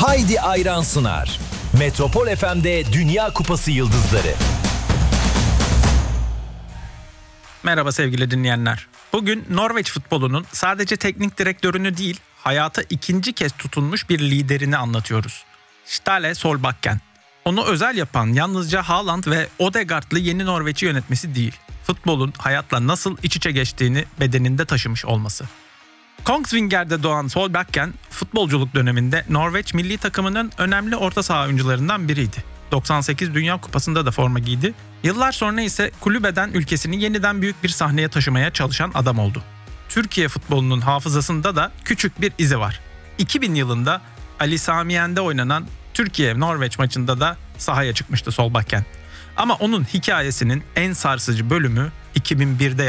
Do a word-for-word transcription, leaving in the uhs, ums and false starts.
Haydi Ayran sunar. Metropol F M'de Dünya Kupası Yıldızları. Merhaba sevgili dinleyenler. Bugün Norveç futbolunun sadece teknik direktörünü değil, hayata ikinci kez tutunmuş bir liderini anlatıyoruz. Ståle Solbakken. Onu özel yapan yalnızca Haaland ve Odegaard'lı yeni Norveç'i yönetmesi değil, futbolun hayatla nasıl iç içe geçtiğini bedeninde taşımış olması. Kongsvinger'de doğan Solbakken, futbolculuk döneminde Norveç milli takımının önemli orta saha oyuncularından biriydi. doksan sekiz Dünya Kupası'nda da forma giydi. Yıllar sonra ise kulübeden ülkesini yeniden büyük bir sahneye taşımaya çalışan adam oldu. Türkiye futbolunun hafızasında da küçük bir izi var. iki bin yılında Ali Sami Yen'de oynanan Türkiye-Norveç maçında da sahaya çıkmıştı Solbakken. Ama onun hikayesinin en sarsıcı bölümü iki bin birde